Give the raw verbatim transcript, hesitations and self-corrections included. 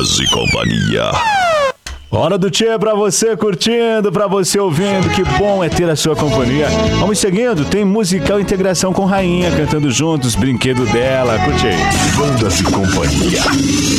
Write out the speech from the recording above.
e companhia. Hora do Tchê pra você curtindo, pra você ouvindo, que bom é ter a sua companhia. Vamos seguindo, tem musical integração com Rainha, cantando juntos, brinquedo dela, curte aí. Bandas e companhia.